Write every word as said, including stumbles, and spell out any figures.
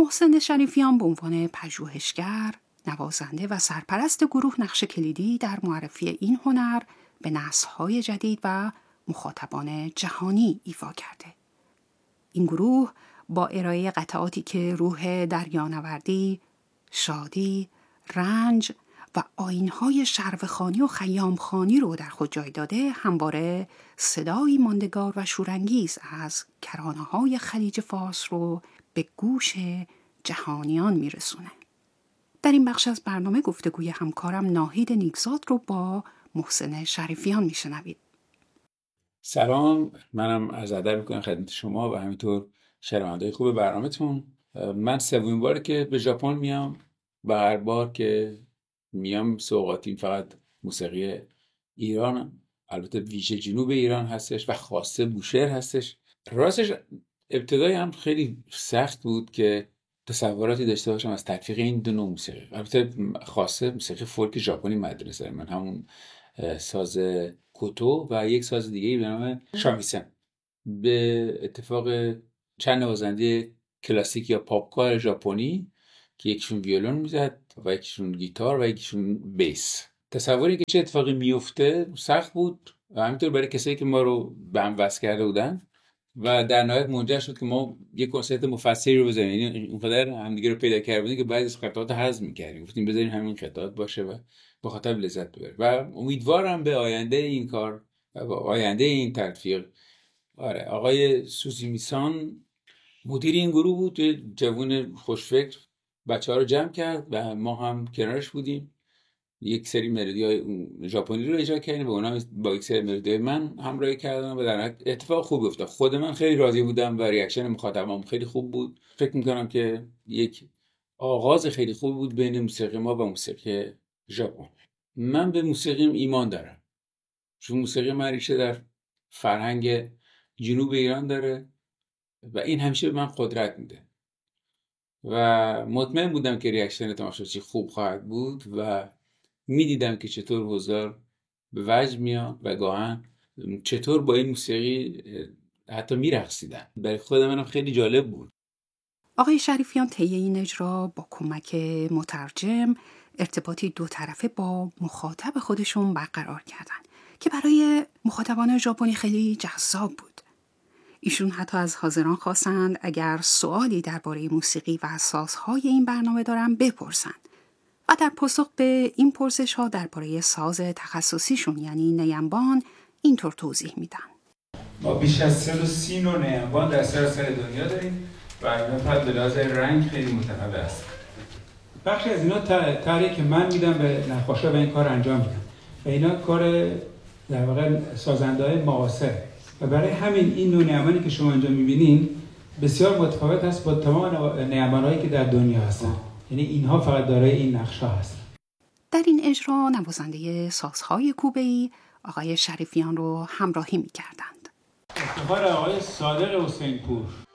محسن شریفیان به عنوان پژوهشگر، نوازنده و سرپرست گروه نقش کلیدی در معرفی این هنر به نسل‌های جدید و مخاطبان جهانی ایفا کرده. این گروه با ارائه قطعاتی که روح دریانوردی، شادی، رنج و آیین‌های شروخوانی و خیامخوانی رو در خود جای داده، همواره صدایی ماندگار و شورانگیز از کرانه‌های خلیج فارس رو به گوش جهانیان میرسونه. در این بخش از برنامه گفتگوی همکارم ناهید نیکزاد رو با محسن شریفیان میشنوید. سلام، منم از ادب میکنم خدمت شما و همینطور شنونده‌های خوب برنامه‌تون. من سومین باره که به ژاپن میام و هر بار که میام سوغاتیم فقط موسیقی ایران، البته ویژه جنوب ایران هستش و خاصه بوشهر هستش. راستش ابتدای هم خیلی سخت بود که تصوراتی داشته باشم از تلفیق این دو نوع موسیقی. البته خاصه موسیقی فولک ژاپنی مدرسه من، همون ساز کوتو و یک ساز دیگه به نام شامیسن. به اتفاق چند نوازنده کلاسیک یا پاپکار ژاپنی که یکیشون ویولون میزد و یکیشون گیتار و یکیشون بیس، تصوری که چه اتفاقی میفته سخت بود و همینطور برای کسایی که ما رو به هم وصل کرده بودن و در نهایت منجر شد که ما یک کنسرت مفصلی رو بزنیم. یعنی اونقدر همدیگه رو پیدا کرده بودیم که بعضی از قطعات حذف می‌کردیم، گفتیم بذاریم همین قطعات باشه و به خاطر لذت ببریم و امیدوارم به آینده این کار و آینده این تلفیق. آره، آقای سوزیمیسان مدیر این گروه بود، جوون خوشفکر، بچه‌ها رو جمع کرد و ما هم کنارش بودیم. یک سری ملودی‌های ژاپنی رو اجرا کردیم و اونا با یک سری ملودی‌های من همراهی کردن و در اتفاق خوب افتاد. خود من خیلی راضی بودم و ریاکشن مخاطبام خیلی خوب بود. فکر می‌کنم که یک آغاز خیلی خوب بود بین موسیقی ما و موسیقی ژاپن. من به موسیقیم ایمان دارم، چون موسیقی من ریشه در فرهنگ جنوب ایران داره و این همیشه به من قدرت میده و مطمئن بودم که ریاکشن تماشاچی خوب خواهد بود و میدیدم که چطور حضار به وجد میاد و گاهن چطور با این موسیقی حتی میرقصیدن. برای خود منم خیلی جالب بود. آقای شریفیان طی این اجرا با کمک مترجم ارتباطی دو طرفه با مخاطب خودشون برقرار کردن که برای مخاطبان ژاپنی خیلی جذاب بود. ایشون حتی از حاضران خواستند اگر سوالی درباره موسیقی و سازهای این برنامه دارن بپرسند و در پاسخ به این پرسش ها درباره ساز تخصصیشون یعنی نیمبان اینطور توضیح میدن. ما بیش از صد و سی نوع نیمبان در سراسر دنیا داریم و اینا فقط به لحاظ رنگ خیلی متنوع است. بخشی از اینا طرحی که من میدم به نقاشا و این کار انجام میدم و اینا کار در واقع سازنده‌های معاصر و برای همین این نوع نیمبانی که شما اینجا میبینین بسیار متفاوت است با تمام نیمبان‌هایی که در دنیا هستن. یعنی اینها فقط دارای این نقشا هستن. در این اجرا نوازنده سازهای کوبه‌ای آقای شریفیان رو همراهی می‌کردند. افتخار آقای صادق حسین پور